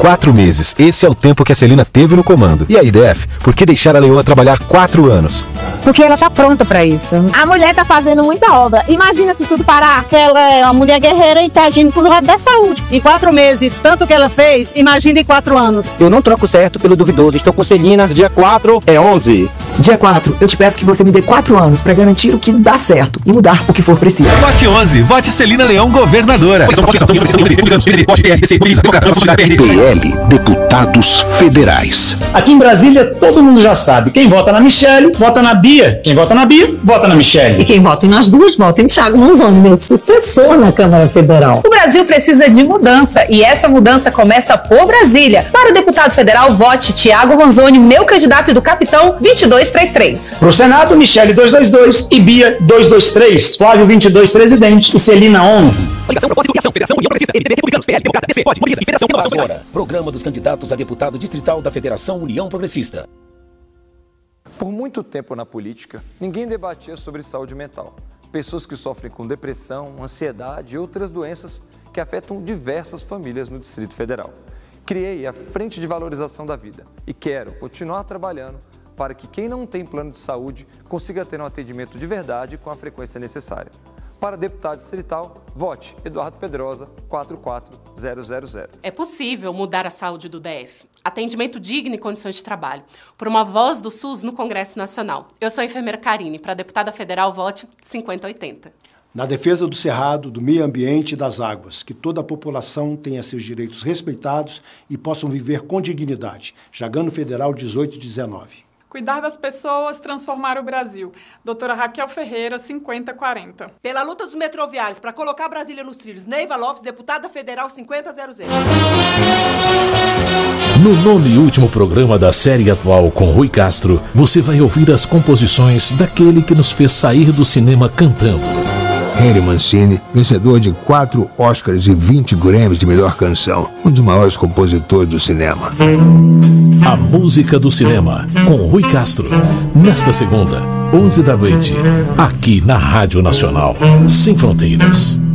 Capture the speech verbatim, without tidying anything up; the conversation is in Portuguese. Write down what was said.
Quatro meses. Esse é o tempo que a Celina teve no comando. E aí, D F, por que deixar a Leoa trabalhar quatro anos? Porque ela tá pronta pra isso. A mulher tá fazendo muita obra. Imagina se tudo parar. Ela é uma mulher guerreira e tá agindo pro lado da saúde. Em quatro meses, tanto que ela fez, imagina em quatro anos. Eu não troco certo pelo duvidoso. Estou com Celina. Dia quatro é onze. Dia quatro, eu te peço que você me dê quatro anos pra garantir o que dá certo e mudar o que for preciso. Vote onze. Vote Celina Leão, governadora. P L, deputados federais. Aqui em Brasília, todo mundo já sabe. Quem vota na Michele, vota na Bia. Quem vota na Bia, vota na Michele. E quem vota nas duas, vota em Thiago Manzoni, meu sucessor na Câmara Federal. O Brasil precisa de mudança e essa mudança começa por Brasília. Para o deputado federal, vote Thiago Manzoni, meu candidato e do capitão vinte e dois trinta e três. Pro Senado, Michele duzentos e vinte e dois e Bia duzentos e vinte e três. Flávio vinte e dois, presidente, e Celina onze. Agora, programa dos candidatos a deputado distrital da Federação União Progressista. Por muito tempo na política, ninguém debatia sobre saúde mental. Pessoas que sofrem com depressão, ansiedade e outras doenças que afetam diversas famílias no Distrito Federal. Criei a Frente de Valorização da Vida e quero continuar trabalhando para que quem não tem plano de saúde consiga ter um atendimento de verdade com a frequência necessária. Para deputado distrital, vote Eduardo Pedrosa, quatro quatro zero zero zero. É possível mudar a saúde do D F. Atendimento digno e condições de trabalho. Por uma voz do SUS no Congresso Nacional. Eu sou a enfermeira Karine. Para deputada federal, vote cinquenta oitenta. Na defesa do cerrado, do meio ambiente e das águas, que toda a população tenha seus direitos respeitados e possam viver com dignidade. Jagano Federal dezoito dezenove. Cuidar das pessoas, transformar o Brasil. Doutora Raquel Ferreira, cinquenta quarenta. Pela luta dos metroviários para colocar Brasília nos trilhos, Neiva Lopes, deputada federal, cinquenta zero zero. No nono e último programa da série atual com Rui Castro, você vai ouvir as composições daquele que nos fez sair do cinema cantando. Henry Mancini, vencedor de quatro Oscars e vinte Grammys de melhor canção, um dos maiores compositores do cinema. A música do cinema, com Rui Castro, nesta segunda, onze da noite, aqui na Rádio Nacional, sem fronteiras.